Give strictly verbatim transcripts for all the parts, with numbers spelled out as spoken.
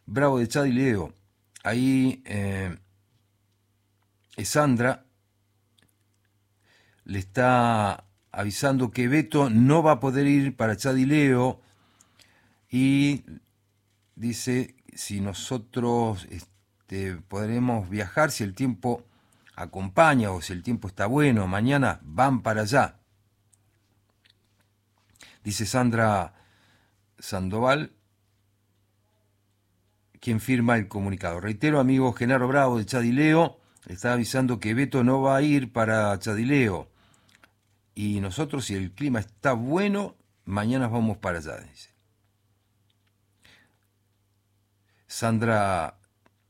Bravo de Chadileo. Ahí eh, Sandra le está avisando que Beto no va a poder ir para Chadileo y dice si nosotros este, podremos viajar, si el tiempo acompaña o si el tiempo está bueno, mañana van para allá. Dice Sandra Sandoval, quien firma el comunicado. Reitero, amigo Genaro Bravo de Chadileo, le está avisando que Beto no va a ir para Chadileo. Y nosotros, si el clima está bueno, mañana vamos para allá, dice. Sandra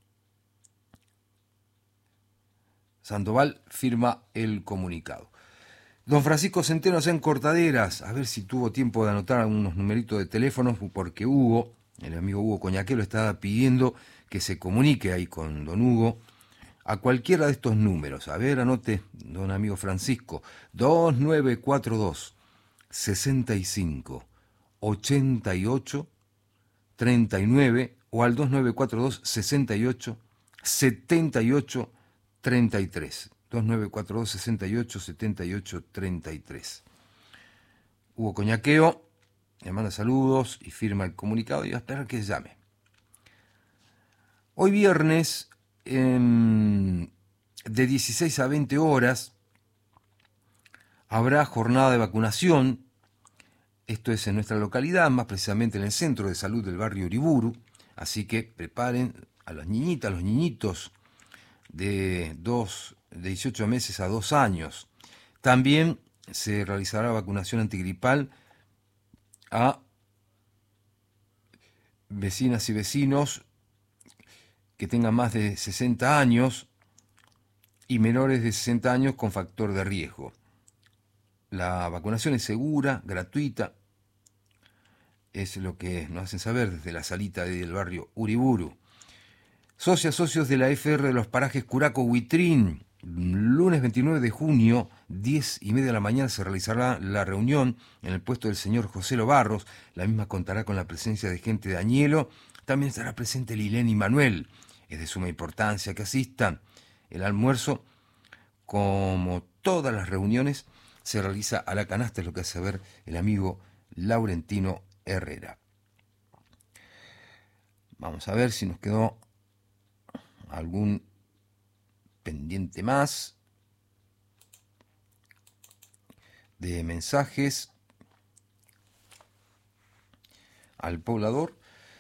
Sandoval firma el comunicado. Don Francisco Centenos en Cortaderas, a ver si tuvo tiempo de anotar algunos numeritos de teléfonos, porque Hugo, el amigo Hugo Coñaquero, estaba pidiendo que se comunique ahí con don Hugo a cualquiera de estos números. A ver, anote, don amigo Francisco, dos nueve cuatro dos, sesenta y cinco, ochenta y ocho, treinta y nueve o al dos nueve cuatro dos, sesenta y ocho, setenta y ocho, treinta y tres. dos nueve cuatro dos, sesenta y ocho, setenta y ocho, treinta y tres. Hugo Coñaqueo le manda saludos y firma el comunicado y va a esperar que llame. Hoy viernes, eh, de dieciséis a veinte horas, habrá jornada de vacunación. Esto es en nuestra localidad, más precisamente en el Centro de Salud del barrio Uriburu. Así que preparen a las niñitas, a los niñitos de, dos, de dieciocho meses a dos años. También se realizará vacunación antigripal a vecinas y vecinos que tengan más de sesenta años y menores de sesenta años con factor de riesgo. La vacunación es segura, gratuita, es lo que nos hacen saber desde la salita del barrio Uriburu. Socias, socios de la F R de los parajes Curaco Huitrín, lunes veintinueve de junio, diez y media de la mañana, se realizará la reunión en el puesto del señor José Lobarros. La misma contará con la presencia de gente de Añelo. También estará presente Lilén y Manuel. Es de suma importancia que asistan. El almuerzo, como todas las reuniones, se realiza a la canasta, es lo que hace ver el amigo Laurentino Herrera. Vamos a ver si nos quedó algún pendiente más de mensajes al poblador.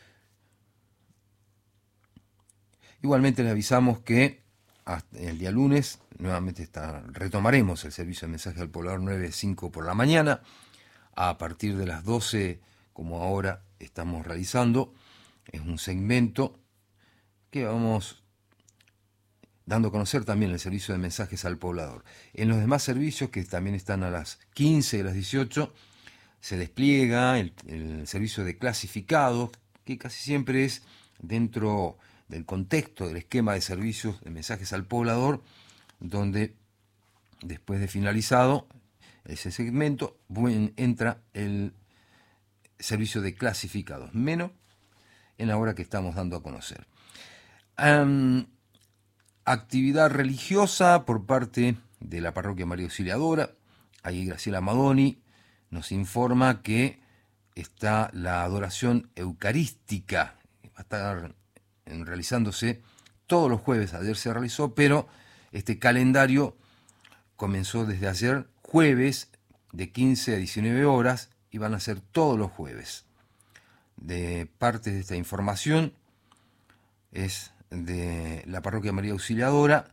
Igualmente le avisamos que hasta el día lunes nuevamente está, retomaremos el servicio de mensaje al poblador nueve cinco por la mañana, a partir de las doce, como ahora estamos realizando. Es un segmento que vamos dando a conocer también el servicio de mensajes al poblador. En los demás servicios, que también están a las quince y a las dieciocho, se despliega el, el servicio de clasificados, que casi siempre es dentro del contexto del esquema de servicios de mensajes al poblador, donde después de finalizado ese segmento entra el servicio de clasificados, menos en la hora que estamos dando a conocer. Um, actividad religiosa por parte de la parroquia María Auxiliadora. Ahí Graciela Madoni nos informa que está la adoración eucarística, va a estar realizándose todos los jueves. Ayer se realizó, pero este calendario comenzó desde ayer, jueves, de quince a diecinueve horas, y van a ser todos los jueves. De parte de esta información es de la parroquia María Auxiliadora,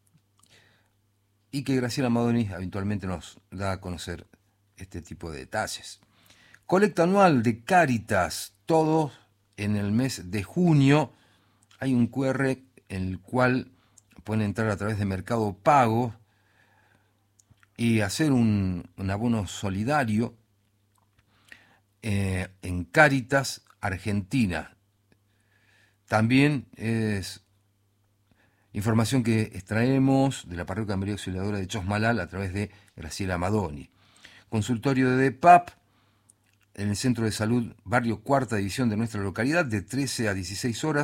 y que Graciela Madoni habitualmente nos da a conocer este tipo de detalles. Colecta anual de Cáritas, todos en el mes de junio. Hay un cu erre en el cual pueden entrar a través de Mercado Pago y hacer un, un abono solidario eh, en Cáritas Argentina. También es información que extraemos de la parroquia María Auxiliadora de Chosmalal a través de Graciela Madoni. Consultorio de D E P A P en el Centro de Salud Barrio Cuarta División de nuestra localidad, de trece a dieciséis horas.